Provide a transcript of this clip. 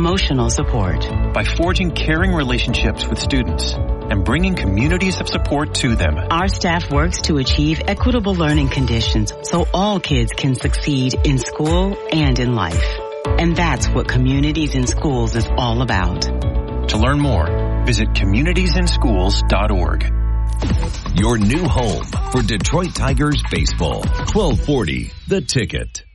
emotional support. By forging caring relationships with students and bringing communities of support to them. Our staff works to achieve equitable learning conditions so all kids can succeed in school and in life. And that's what Communities in Schools is all about. To learn more, visit communitiesinschools.org. Your new home for Detroit Tigers baseball. 1240 The Ticket.